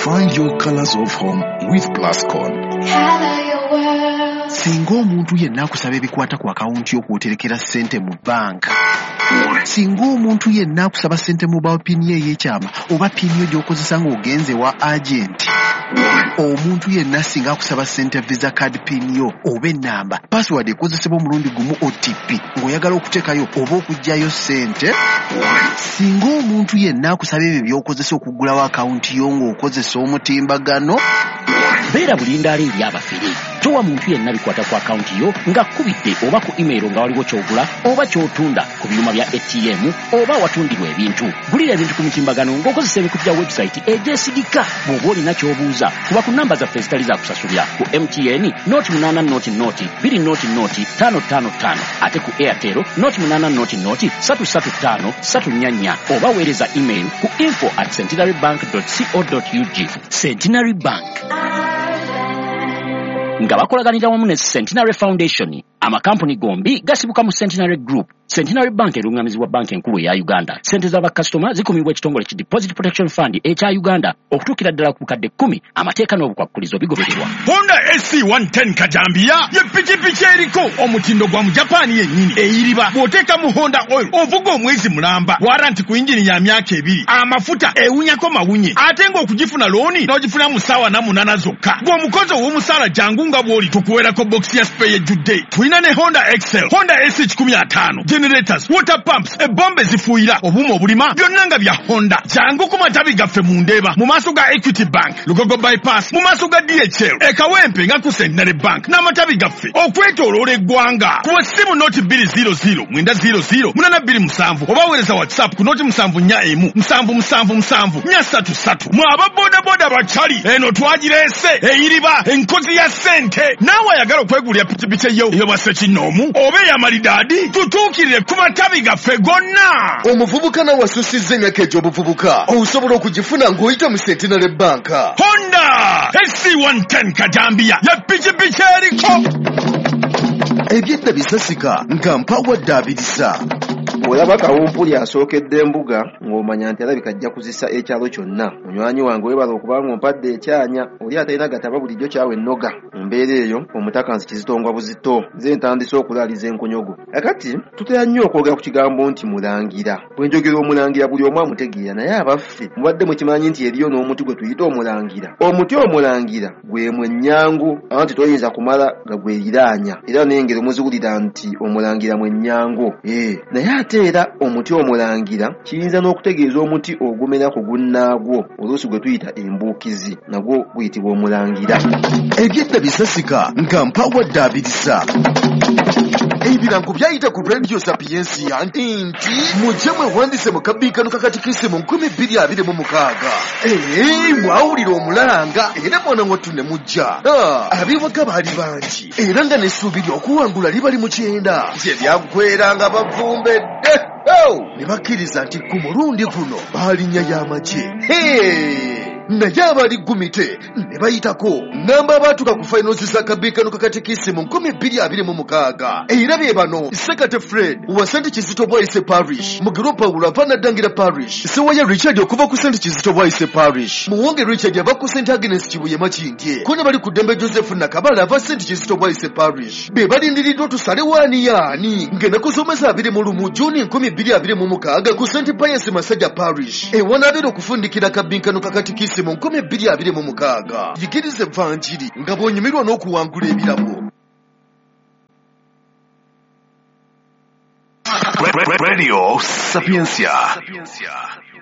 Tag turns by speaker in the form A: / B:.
A: Find your colors of home with Plascon. Singa omuntu yenna akusaba ebikwata ku akawunti y'okwoterekera ssente mu banka. Singa omuntu yenna akusaba ssente mobile pin ye ey'ekyama oba pin yo gy'okozesa ng'ogenze wa agenti. Omuntu yenna singa akusaba ssente visa card pin yo oba ennamba password ekozesebwa omulundi gumu OTP ng'oyagala okuteekayo oba okuggyayo ssente. Singa omuntu yenna akusaba ebyo by'okozesa okugulawo akawunti yo ng'okozesa omutimbagano.
B: Beera bulindaala eri abafere. Towa muntu yenna bikwata ku akawunti yo nga kubidde oba ku email nga waliwo ky'ogula oba ky'otunda ku byuma bya ATM oba watundirwa ebintu. Gulira ebintu ku mutimbagano ng'okozesa ebikutu bya website egyesigika. Bw'oba olina ky'obuuza kuba ku namba zaffe ezitali za kusasulira ku MTN noti 8 2 noti 555 ate ku Airtel noti 8 noti 335 344 oba weereza email ku info@centenarybank.co.ug. Centenary Bank nga bakolaganira wamu ne Centenary Foundation. Amakampuni gombi gasibuka mu Centenary Group. Centenary Bank erungamizibwa banki enkulu ya Uganda. Sente z'abakasitoma zikumibwa ekitongole ki Deposit Protection Fund ekya Uganda okutuukira ddala ku bukadde 10. Amateeka n'obukwakulizo bigobererwa.
C: Honda SC110 Kajambia ye pikipiki eriko omutindo gwa mu Japan yennyini eyiriba bw'oteeka mu Honda oil ovuga omwezi mulamba waranti ku injini ya myaka 2 amafuta ewunyako mawunye ate ng'okugifuna looni n'ogifuna mu ssaawa 8 zokka. Gw'omukozi ow'omusaala jangu nga bw'oli tukuweerako bokisi ya spare ejjudde. Tulina ne Honda Excel, Honda S15, generators, water pumps, ebombe ezifuuyira obuuma obulima byonna nga bya Honda. Jangu ku matabi gaffe mu Ndeeba mu maaso ga Equity Bank, Lugogo Bypass mu maaso ga DHL, Ekawempe nga ku Centenary Bank n'amatabi gaffe okwetooloola eggwanga. Ku ssimu noti 200 900 827 oba weereza WhatsApp ku noti 741 777 433. Mu aba bodaboda bacali eno twagireese eyiriba enkozi ya ssente. Naawe ayagala okwegulira pikipiki eyo base kinoomu oba ey'amalidaadi tutuukirire ku matabi gaffe gonna.
D: Omuvubuka nawe asusizza emyaka egy'obuvubuka osobola okugifuna ng'oyita mu Centenary Bank.
C: Honda SC110 Kajambia ye pikipiki eriko
D: ebyedda bisasika nga mpawadde abirisa.
E: Olaba kawumpuli asookedde embuga ng'omanya nti alabika ajja kuzisa ekyalo kyonna. Munywanyi wange webala okuba ng'ompadde ekyanya oli atalina gataba bulijjo kyawe ennoga. Mu mbeera eyo omutaka nsi kizitongwa buzito nze ntandise okulaaliza enkonyogo. Kakati tutera nnyo okwogera ku kigambo nti mulangira. Bwe njogera omulangira buli omu amutegeera naye abaffe mubadde mukimanyi nti eriyo n'omuti gwe tuyita omulangira. Omuti omulangira gwe mwenyangu anti toyinza kumala nga gweyiraanya era n'engero muziwulira nti omulangira mwenyangu. Naye ate era omuti omulangira kiyinza n'okutegeeza omuti ogumera ku gunnaagwo oluusi gwe tuyita embuukizi nagwo guyitibwa omulangira.
D: Ebyedda bisasika nga mpawadde abirisa. Ebirango byayita ku Radio Sapiensia nti mujje mwewandise mu kabiikano kakatikisi mu 2026. Mwawulira omulanga era mwana wattu ne mujja. Abeewaga baali bangi era nga n'essuubi ly'okuwangula libali mu 9 gye byagweranga bavumbedde. Ne bakkiriza nti ku mulundi guno baalinnya y'amagye. Naye abali gumite ne bayitako ngamba abaatuka ku finals za kabiikano kakatikisi mu 2026 era be bano Sekate Fred wa St. Kizito Bwaise Parish, Mugiro Paulo Vanaddangira Parish, Sewaya Richard okuva ku St. Kizito Bwaise Parish, Muwonge Richard ava ku St. Agnes Kibuye Makindye, ko ne bali ku Dembe Joseph Nakabala ava St. Kizito Bwaise Parish. Be balindiriddwa tusale waani yaani ng'ennaku z'omwezi Juni 2026 ku St. Pius Masajja Parish ewanaabera okufundikira kabiikano kakatikisi mu 2026. Yigirize Evanjiri nga bw'onyumirwa n'okuwangula ebirabo.
A: Radio Sapiencia.